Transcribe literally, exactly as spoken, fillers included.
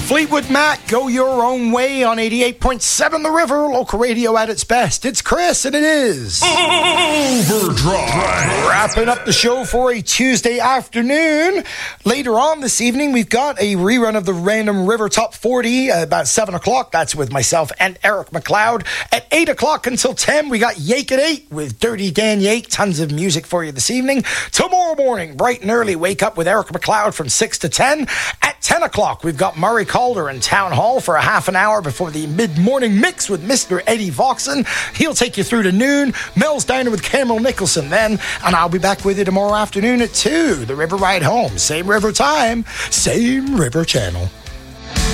Fleetwood Mac, Go Your Own Way on eighty-eight point seven The River, local radio at its best. It's Chris, and it is Overdrive. Wrapping up the show for a Tuesday afternoon. Later on this evening, we've got a rerun of the Random River Top forty uh, about seven o'clock. That's with myself and Eric McLeod. At eight o'clock until ten, we got Yake at eight with Dirty Dan Yake. Tons of music for you this evening. Tomorrow morning, bright and early, wake up with Eric McLeod from six to ten. At ten o'clock, we've got Murray Calder in Town Hall for a half an hour before the mid-morning mix with Mister Eddie Voxon. He'll take you through to noon. Mel's Diner with Cameron Nicholson then, and I'll be back with you tomorrow afternoon at two. The River Ride Home. Same river time, same river channel.